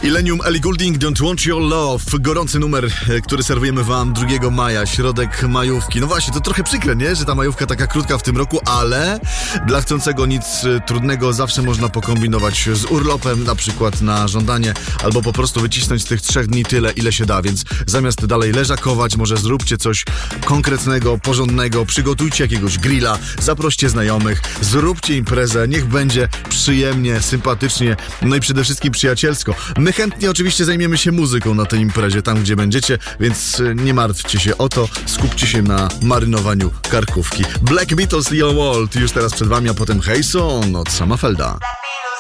Illenium, Ellie Goulding, Don't Want Your Love. Gorący numer, który serwujemy wam 2 maja, środek majówki. No właśnie, to trochę przykre, nie? Że ta majówka taka krótka w tym roku, ale dla chcącego nic trudnego zawsze można pokombinować z urlopem, na przykład na żądanie, albo po prostu wycisnąć z tych 3 dni tyle, ile się da, więc zamiast dalej leżakować, może zróbcie coś konkretnego, porządnego, przygotujcie jakiegoś grilla, zaproście znajomych, zróbcie imprezę, niech będzie przyjemnie, sympatycznie, no i przede wszystkim przyjacielsko. My chętnie oczywiście zajmiemy się muzyką na tej imprezie, tam gdzie będziecie, więc nie martwcie się o to, skupcie się na marynowaniu karkówki. Black Beatles, Leo Walt już teraz przed wami, a potem Hey Son od Sama Felda.